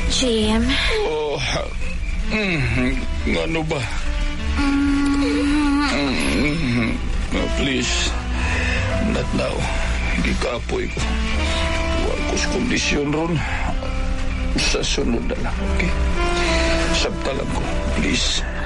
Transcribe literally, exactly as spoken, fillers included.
Jim? Oh, mm, ano ba? Mm. Mm, oh, please, not now. Hindi kaapoy ko. Huwag ko kondisyon ron. Sa sunod na lang, okay? Sabta lang ko, please.